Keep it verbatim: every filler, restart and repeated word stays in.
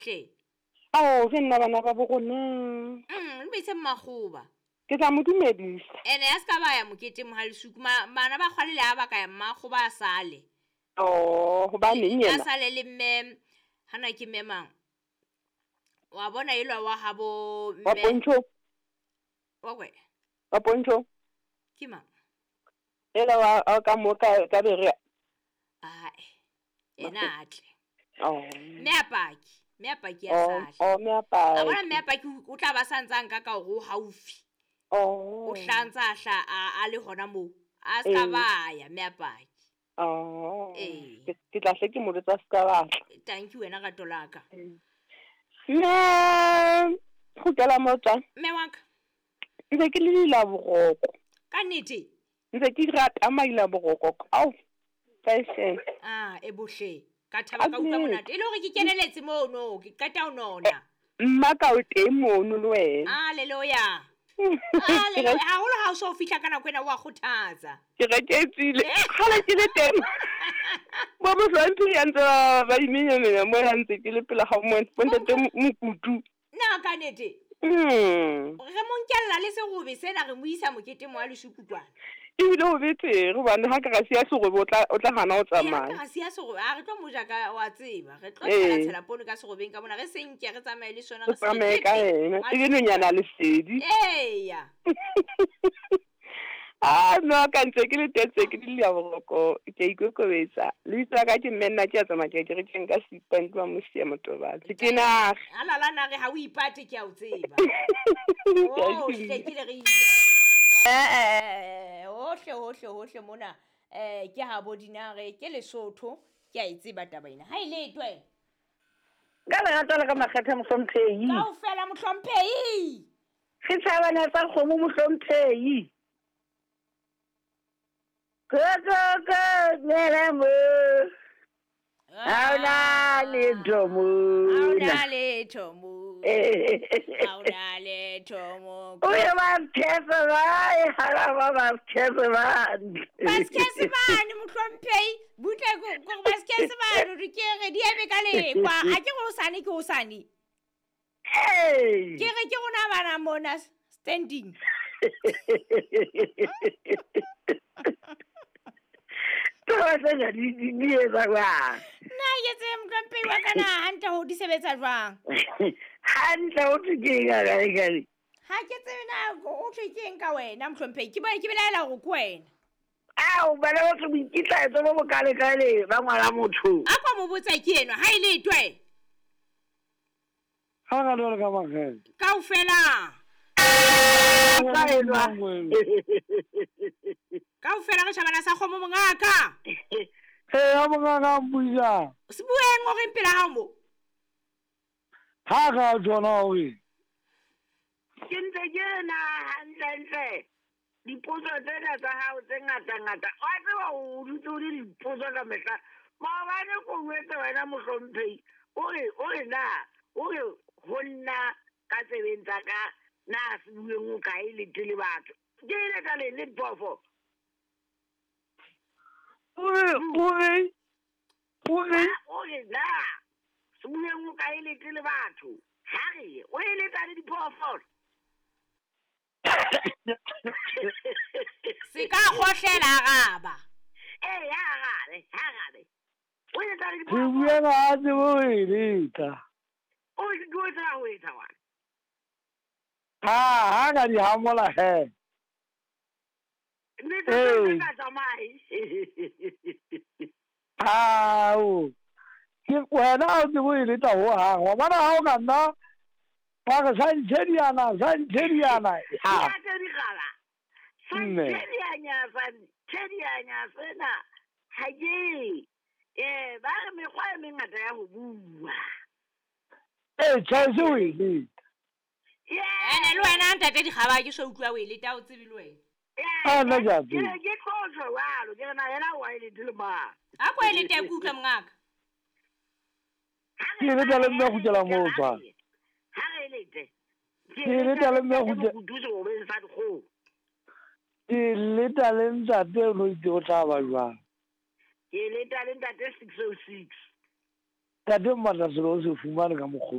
Ke. Ao ke nna bana ba bogone. Mm, le itse Makgoba. Ke tla mo dumedisa. Ene ya ska ba ya mokete Mohalesuku bana ba kgwalele ha ba ka ya Makgoba a sale. Oh, hobaneng yena? A sale le mme hana ke memang. Wa bona ilwa wa habo mme. Wa Pontsho. Wa kwe. Wa Pontsho. Ke mang? Ela wa ka mo ka ka bere. Ai. Ena atle. Oh. Me apaki. Me apaki ya sale. Oh, me apaki. A bona me apaki o tla ba santsang ka ka go haufi. Oh. O hlantsa hla a le hona mo. A ska ba ya me apaki. Oh. Eh. Ke tla hle ke mo letsa ska ba. Thank you wena ka tolaka. Ne. Go kala motsa. Me waka. Ntse ke le la bogoko. Ka nnete. Ntse ke rata maila bogoko. Au. Kaise. Ah, e bohle. Ka thaba ka utlwa monate. Ile hore ke keneletse mo no, ke qeta o nona. Mma ka o teng mo no le wena. Haleluya. Haleluya. Ha holo ha o so fihla kana kwena wa khuthaza. Ke reketsile. Khale ke le teng. Ba bo santse ya ntse ba imenyamenya mo ya ntse ke le pela ga mo bontate mokutu. Na ka nete. Mm. Re mo nkella le serobe sena re mo isa mokete mo a le shukutwana. E bile o betere bana ha ka ga sia se go botla o tla gana o tsamaya. Ya ka sia se go a re tlo moja ka wa tseba re tlo tla tshela pono ka serobeng ka bona re senke re tsamaye le sona re se tsamaye ka ena e le nyana le sedi. Eh ya. Ah no ka ntse ke le tetse ke le ya boroko ke ikokobetsa le itsa ka ke mmenna ke ya tsamaya ke re ke nka sipent wa mosia motobatsi ke na ala la na re ha o ipate ke a o tseba. Oh hlekile re eh hohle hohle hohle mona eh ke ha bo dinare ke Lesotho ke a itseba taba ina ha ile twe ka la tsala ka makgethe mohlomphei ka o fela mohlomphei ke tsabana tsa kgomo mohlomphei ka ka ka nela mo Auna le tomu. Auna le tomu. Auna le tomu. Uye baskese ba e hala ba baskese ba. Baskese ba ni motlomphei butle go go baskese ba re ke re di ebe ka le kwa a ke go sane ke o sane. Hey. Ke re ke gona bana mona standing. Taba tsena di di etsa jwang? Na ke tse motlomphei wa kana hantle ho di sebetsa jwang? Hantle ho tsikega ga ga. Ha ke tsebe na o tsikeng ka wena motlomphei ke ba ke belaela go ko wena. Ao bana ba tlo ikitla tso bo kale kale ba ngwala motho. A kwa mo botsa ke eno ha ile twe. Ha ga le ka mageng. Ka o fela. Ka elwa. Ka o fela re shabana sa khomo mongaka. Eh a mongaka mbuya. Se bueng o re mpela ha mo. Ha ga tsona o e. Ke ntse ke na hantle dipotso tsena tsa hao tse ngata ngata wa tseba o rutse o le dipotso ka mehla maobane go wetsa wena mohlomphei o re o re na o re ho nna ka tsebentsa ka na se bueng o ka ile tele batho ke ile ka le le bofo o re o re o re o re na se bueng o ka ile tele batho ha re o ile tsa le diphoofolo Se ka khohlela gaba. Eh ya gabe, ha gabe. O ile tsa le diphoofolo. Ke bua ga tse bo ile ta. O ke go tsa ho etsa wa. Ha ha ga di hamola he. Ne tsa ka tsamai. Ha o. Ke wena o tse bo ile ta ho ha. Wa bona ha o ka nna ba ga san seriana san seriana ha ya tse di gala san serianya san serianya sena ha ke eh ba re me kwa me ngata ya go bua eh tshetse o ile yeah ene le wena ntate di gaba ke so utlwa o ile ta o tsebe le wena ah la ja ke ke khotso wa lo ke na yena wa ile dile ma a kwa ile te kutlwa mngaka ke ile tla le nna go tla mo tswa ha re lete ke le tla le nna go go dutse go be sa go ke le tla le ntate o le go tla ba jwa ke le tla le ntate six oh six ka de mma tsa se lo se fumana ka mo